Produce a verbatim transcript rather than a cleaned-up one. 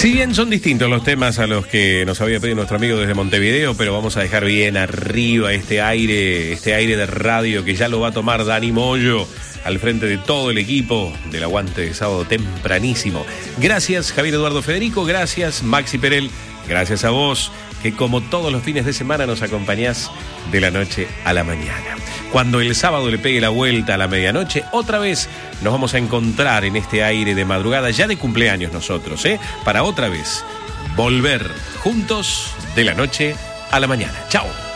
Si bien son distintos los temas a los que nos había pedido nuestro amigo desde Montevideo, pero vamos a dejar bien arriba este aire, este aire de radio que ya lo va a tomar Dani Moyo al frente de todo el equipo del Aguante de Sábado tempranísimo. Gracias Javier Eduardo Federico, gracias Maxi Perel, gracias a vos que como todos los fines de semana nos acompañás de la noche a la mañana. Cuando el sábado le pegue la vuelta a la medianoche, otra vez nos vamos a encontrar en este aire de madrugada, ya de cumpleaños nosotros, ¿eh? Para otra vez volver juntos de la noche a la mañana. ¡Chao!